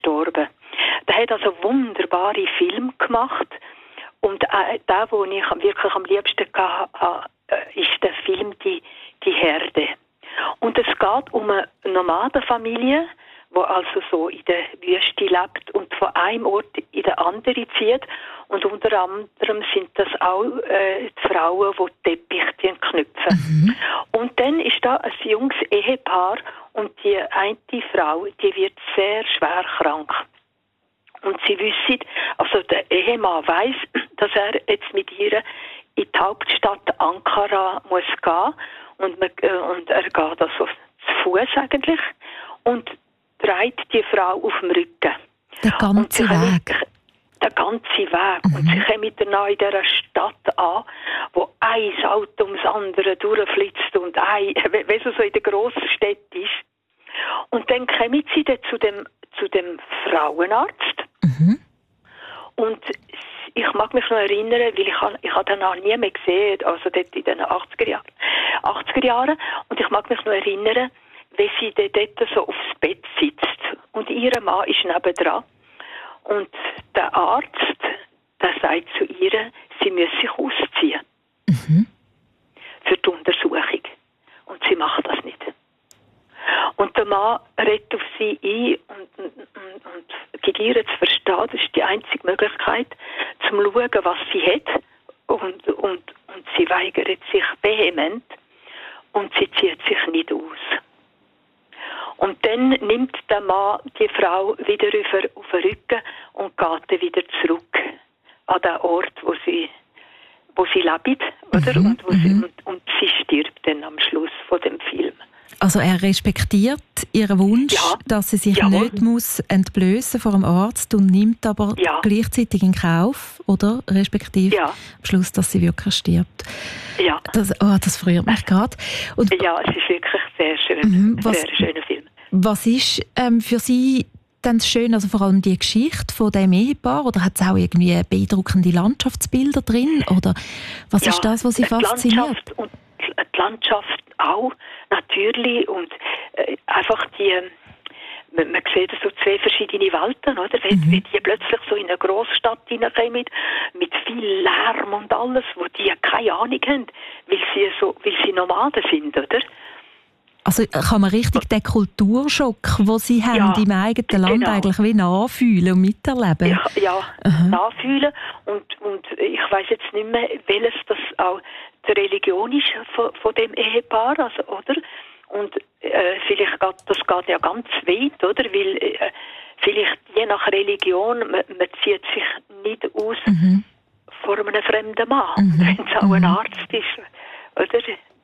gestorben. Der hat also wunderbare Filme gemacht. Und der, den ich wirklich am liebsten hatte, ist der Film «Die Herde». Und es geht um eine Nomadenfamilie, die also so in der Wüste lebt und von einem Ort in den anderen zieht. Und unter anderem sind das auch die Frauen, die Teppiche knüpfen. Mhm. Und dann ist da ein junges Ehepaar und die eine Frau, die wird sehr schwer krank. Und sie wissen, also der Ehemann weiss, dass er jetzt mit ihr in die Hauptstadt Ankara muss gehen. Und er geht also zu Fuß eigentlich und trägt die Frau auf dem Rücken. Der ganze Weg. Der ganze Weg. Mhm. Und sie kommen dann in dieser Stadt an, wo ein Auto ums andere durchflitzt und wie es so in der grossen Stadt ist. Und dann kommen sie dann zu dem Frauenarzt. Mhm. Und ich mag mich noch erinnern, weil ich habe den noch nie mehr gesehen, also dort in den 80er Jahren. Und ich mag mich noch erinnern, wie sie dort so aufs Bett sitzt. Und ihr Mann ist nebendran. Und der Arzt, der sagt zu ihr, sie müsse sich ausziehen. Mhm. Für die Untersuchung. Und sie macht das nicht. Und der Mann redet auf sie ein und gibt ihr zu verstehen, das ist die einzige Möglichkeit, zum schauen, was sie hat. Und sie weigert sich vehement und sie zieht sich nicht aus. Und dann nimmt der Mann die Frau wieder auf den Rücken und geht dann wieder zurück an den Ort, wo sie lebt, oder? Und sie stirbt dann am Schluss von dem Film. Also er respektiert ihren Wunsch, dass sie sich nicht muss entblößen vor dem Arzt und nimmt aber gleichzeitig in Kauf, oder? Respektive am Schluss, dass sie wirklich stirbt. Ja. Das freut mich gerade. Ja, es ist wirklich sehr schön. Sehr schöner Film. Was ist für Sie dann das Schöne, also vor allem die Geschichte von dem Ehepaar, oder hat es auch irgendwie beeindruckende Landschaftsbilder drin? Oder was ist das, was Sie fasziniert? Die Landschaft auch, natürlich. Und einfach man sieht so zwei verschiedene Welten, oder? Wenn die plötzlich so in eine Großstadt hineinkommen, mit viel Lärm und alles, wo die keine Ahnung haben, weil sie Nomaden sind, oder? Also kann man richtig den Kulturschock, den Sie haben im eigenen Land eigentlich wie nachfühlen und miterleben? Nachfühlen. Und ich weiss jetzt nicht mehr, welches das auch die Religion ist von dem Ehepaar, also, oder? Und vielleicht geht ja ganz weit, oder? Weil vielleicht je nach Religion, man zieht sich nicht aus vor einem fremden Mann, wenn es auch ein Arzt ist, oder?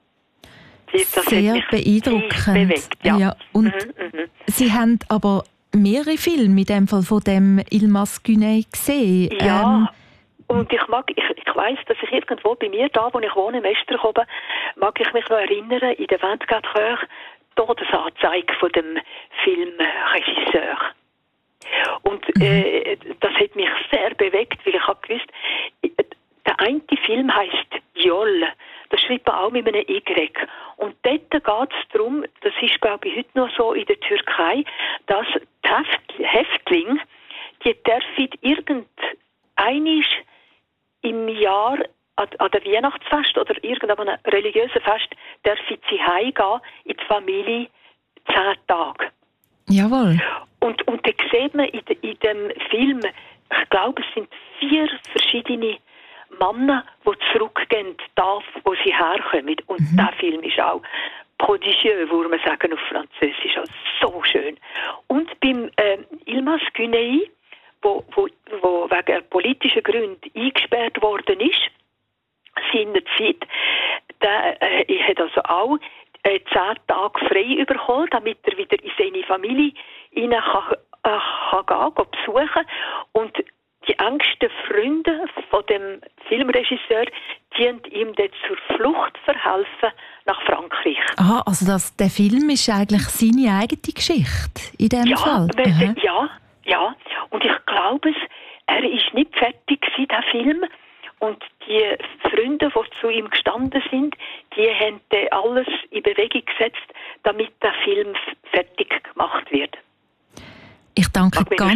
Das sehr beeindruckend. Ja. Und Sie haben aber mehrere Filme in dem Fall von dem Yilmaz Güney gesehen. Ja, und ich weiss, dass ich irgendwo bei mir, da wo ich wohne, im Esterhoben, mag ich mich noch erinnern, in der 24 Heures Todesanzeige von dem Filmregisseur. Und das hat mich sehr bewegt, weil ich habe gewusst, der eine Film heisst Jol. Das schreibt man auch mit einem Y. Und dort geht es darum, das ist, glaube ich, heute noch so in der Türkei, dass die Häftlinge, die dürfen irgendeinisch im Jahr an der Weihnachtsfest oder irgendeinem religiösen Fest, dürfen sie heimgehen in die Familie 10 Tage. Jawohl. Und da sieht man in dem Film, ich glaube, es sind 4 verschiedene Männer, die zurückgehen, da wo sie herkommen. Und der Film ist auch prodigieux, würde man sagen auf Französisch. Also so schön. Und beim Yilmaz Güney, wo wegen politischen Gründen eingesperrt worden ist, seinerzeit, der hat also auch 10 Tage frei bekommen, damit er wieder in seine Familie rein kann gehen, besuchen. Und die engsten Freunde von dem Filmregisseur, die ihm dort zur Flucht verhelfen nach Frankreich. Also der Film ist eigentlich seine eigene Geschichte in dem Fall?